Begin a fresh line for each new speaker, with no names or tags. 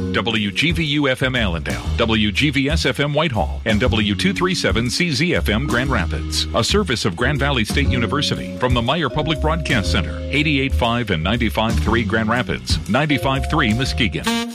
WGVU-FM Allendale, WGVS-FM Whitehall, and W237CZ-FM Grand Rapids. A service of Grand Valley State University from the Meyer Public Broadcast Center, 88.5 and 95.3 Grand Rapids, 95.3 Muskegon.